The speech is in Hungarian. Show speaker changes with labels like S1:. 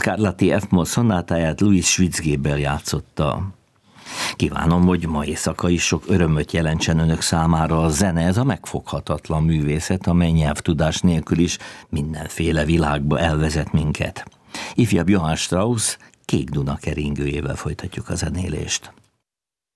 S1: Scarlatti F-moll szonátáját Louis Schwitzgebel játszotta. Kívánom, hogy ma éjszaka is sok örömöt jelentsen önök számára a zene, ez a megfoghatatlan művészet, amely nyelvtudás nélkül is mindenféle világba elvezet minket. Ifjabb Johann Strauss Kék Duna keringőjével folytatjuk a zenélést.